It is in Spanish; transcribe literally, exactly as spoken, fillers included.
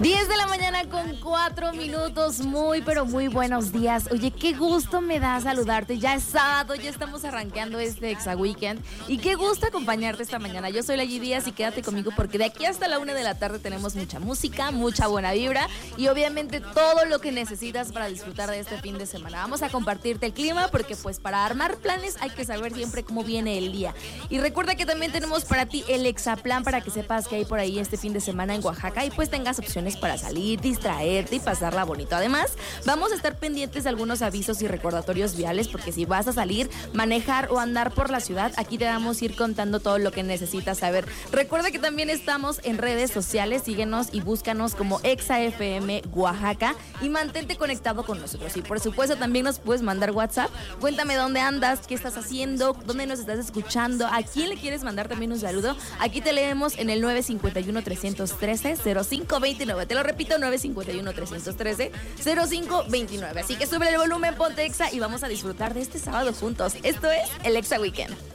diez de la mañana con cuatro minutos, muy pero muy buenos días. Oye, qué gusto me da saludarte, ya es sábado, ya estamos arranqueando este Exa Weekend y qué gusto acompañarte esta mañana. Yo soy la G Díaz y quédate conmigo porque de aquí hasta la una de la tarde tenemos mucha música, mucha buena vibra y obviamente todo lo que necesitas para disfrutar de este fin de semana. Vamos a compartirte el clima porque pues para armar planes hay que saber siempre cómo viene el día. Y recuerda que también tenemos para ti el Exaplan para que sepas que hay por ahí este fin de semana en Oaxaca y pues tengas opciones para salir, distraerte y pasarla bonito. Además, vamos a estar pendientes de algunos avisos y recordatorios viales porque si vas a salir, manejar o andar por la ciudad, aquí te vamos a ir contando todo lo que necesitas saber. Recuerda que también estamos en redes sociales, síguenos y búscanos como Exa F M Oaxaca y mantente conectado con nosotros. Y por supuesto también nos puedes mandar WhatsApp, cuéntame dónde andas, qué estás haciendo, dónde nos estás escuchando, a quién le quieres mandar también un saludo. Aquí te leemos en el nueve cinco uno, tres uno tres, cero cinco dos nueve. Te lo repito, nueve cinco uno, tres uno tres, cero cinco dos nueve. Así que sube el volumen, ponte Exa y vamos a disfrutar de este sábado juntos. Esto es el Exa Weekend.